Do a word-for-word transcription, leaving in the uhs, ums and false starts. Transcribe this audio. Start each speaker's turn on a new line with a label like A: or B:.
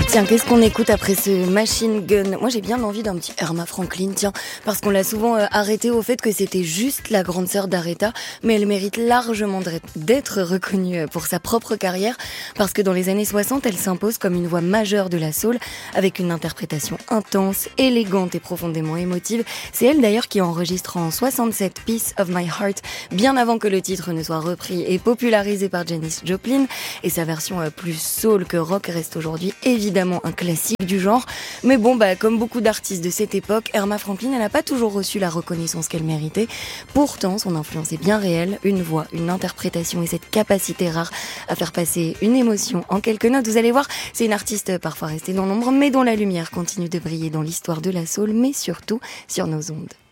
A: Tiens, qu'est-ce qu'on écoute après ce Machine Gun? Moi, j'ai bien envie d'un petit Erma Franklin, tiens, parce qu'on l'a souvent euh, arrêté au fait que c'était juste la grande sœur d'Aretha, mais elle mérite largement d'être reconnue pour sa propre carrière, parce que dans les années soixante, elle s'impose comme une voix majeure de la soul, avec une interprétation intense, élégante et profondément émotive. C'est elle d'ailleurs qui enregistre en soixante-sept Piece of My Heart, bien avant que le titre ne soit repris et popularisé par Janis Joplin, et sa version euh, plus soul que rock reste aujourd'hui évidemment un classique du genre. Mais bon, bah, comme beaucoup d'artistes de cette époque, Erma Franklin, elle n'a pas toujours reçu la reconnaissance qu'elle méritait. Pourtant, son influence est bien réelle. Une voix, une interprétation et cette capacité rare à faire passer une émotion en quelques notes. Vous allez voir, c'est une artiste parfois restée dans l'ombre, mais dont la lumière continue de briller dans l'histoire de la soul, mais surtout sur nos ondes.